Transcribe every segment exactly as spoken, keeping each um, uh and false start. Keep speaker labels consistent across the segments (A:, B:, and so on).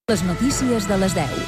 A: Les notícies de les deu.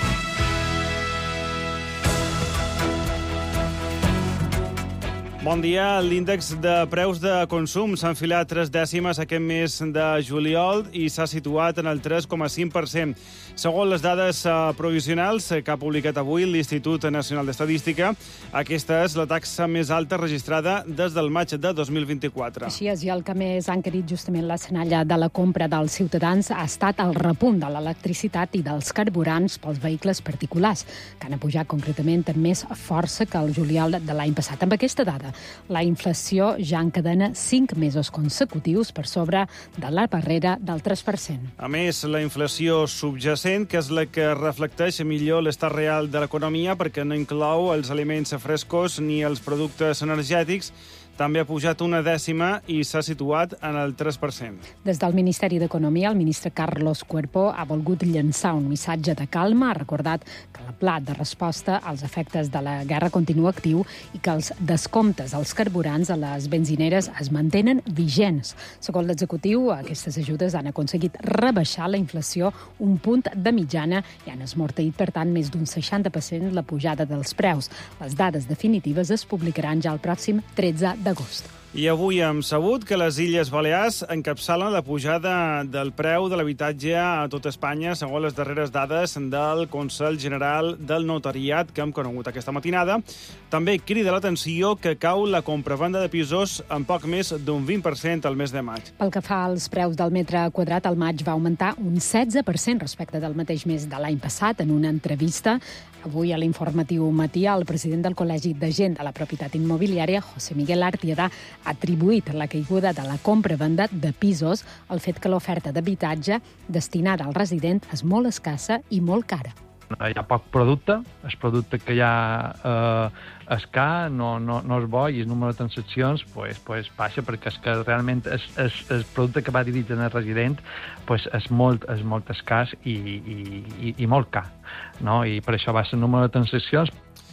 B: Bon dia. L'índex de preus de consum s'ha enfilat tres dècimes aquest mes de juliol i s'ha situat en el tres coma cinc per cent. Segons les dades provisionals que ha publicat avui l'Institut Nacional d'Estadística, aquesta és la taxa més alta registrada des del maig de dos mil vint-i-quatre.
C: Així és, i el que més ha encarit justament la senalla de la compra dels ciutadans ha estat el repunt de l'electricitat i dels carburants pels vehicles particulars, que han pujat concretament amb més força que el juliol de l'any passat. Amb aquesta dada, la inflació ja encadena cinc mesos consecutius per sobre de la barrera del tres per cent.
B: A més, la inflació subjacent, que és la que reflecteix millor l'estat real de l'economia perquè no inclou els aliments frescos ni els productes energètics, també ha pujat una dècima i s'ha situat en el tres per cent.
C: Des del Ministeri d'Economia, el ministre Carlos Cuerpo ha volgut llançar un missatge de calma, ha recordat que el pla de resposta als efectes de la guerra continua actiu i que els descomptes als carburants a les benzineres es mantenen vigents. Segons l'executiu, aquestes ajudes han aconseguit rebaixar la inflació un punt de mitjana i han esmorteït, per tant, més d'un seixanta per cent la pujada dels preus. Les dades definitives es publicaran ja el pròxim tretze d'agost.
B: I avui hem sabut que les Illes Balears encapçalen la pujada del preu de l'habitatge a tot Espanya, segons les darreres dades del Consell General del Notariat que hem conegut aquesta matinada. També crida l'atenció que cau la compravenda de pisos en poc més d'un vint per cent al mes de maig.
C: Pel que fa als preus del metre quadrat, el maig va augmentar un setze per cent respecte del mateix mes de l'any passat. En una entrevista avui a l'Informatiu Matí, el president del Col·legi de Gent de la Propietat Immobiliària, José Miguel Artieda, ha atribuït la caiguda de la compra-venda de pisos al fet que l'oferta d'habitatge destinada al resident és molt escassa i molt cara.
D: Hi ha poc producte, el producte que hi ha eh, és car, no, no, no és bo, i el número de transaccions pues, pues, baixa, perquè és que realment és, és, el producte que va dirigit al resident pues, és, molt, és molt escàs i, i, i, i molt car, no? I per això baixa el número de transaccions.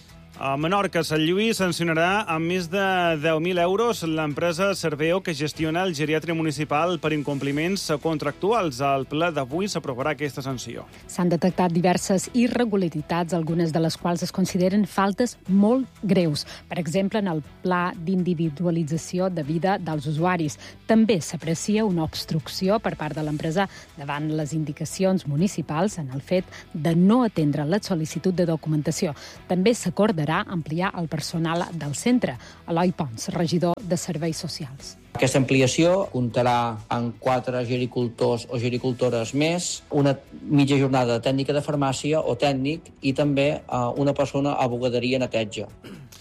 B: A Menorca, Sant Lluís sancionarà amb més de deu mil euros l'empresa Serveo que gestiona el geriatre municipal per incompliments contractuals. Al ple d'avui s'aprovarà aquesta sanció.
C: S'han detectat diverses irregularitats, algunes de les quals es consideren faltes molt greus. Per exemple, en el pla d'individualització de vida dels usuaris. També s'aprecia una obstrucció per part de l'empresa davant les indicacions municipals en el fet de no atendre la sol·licitud de documentació. També s'acordarà ampliar el personal del centre. Eloi Pons, regidor de Serveis Socials.
E: Aquesta ampliació comptarà amb quatre gericultors o gericultores més, una mitja jornada de tècnica de farmàcia o tècnic i també una persona a bugaderia i neteja.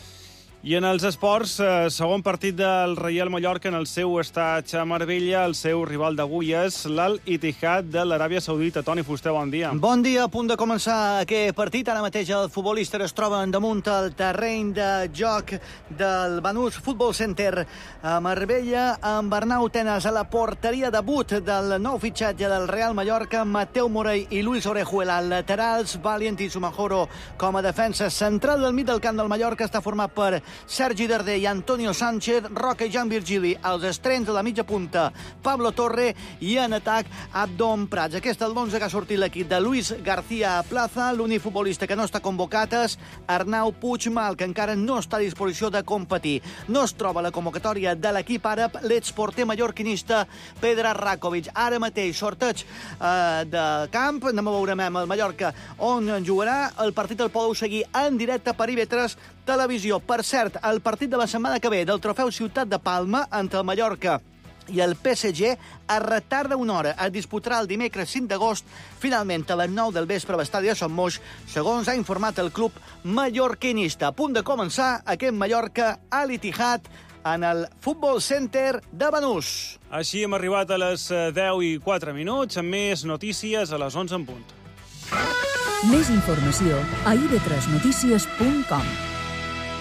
B: I en els esports, eh, segon partit del Reial Mallorca en el seu estatge a Marbella. El seu rival d'avui és l'Al Ittihad de l'Aràbia Saudita. Toni Fuster, bon dia.
F: Bon dia, a punt de començar aquest partit. Ara mateix el futbolista es troba damunt el terreny de joc del Banús Futbol Center a Marbella, amb Arnau Tenas a la porteria, debut del nou fitxatge del Real Mallorca, Mateu Morell i Luis Orejuela laterals, Valient i Sumajoro com a defensa central. Del mig del camp del Mallorca està format per Sergi Darder i Antonio Sánchez, Roca i Jan Virgili als extrems de la mitja punta, Pablo Torre i en atac Abdon Prats. Aquest és l'onze que ha sortit l'equip de Luis García Plaza. L'únic futbolista que no està convocat és Arnau Puigmal, que encara no està a disposició de competir. No es troba a la convocatòria de l'equip àrab l'exporter mallorquinista Pedro Rakovic. Ara mateix sorteig eh, de camp. Anem a veure amb el Mallorca on jugarà. El partit el podeu seguir en directe per I V tres Televisió. Per cert, el partit de la setmana que ve del Trofeu Ciutat de Palma entre el Mallorca i el P S G es retarda una hora. Es disputarà el dimecres cinc d'agost, finalment a les nou del vespre a l'estadi de Sant Moix, segons ha informat el club mallorquinista. A punt de començar aquest Mallorca Al Ittihad en el Futbol Center de Banús.
B: Així hem arribat a les deu i quatre minuts, amb més notícies a les onze en punt.
A: Més informació a i ve tres notícies punt com.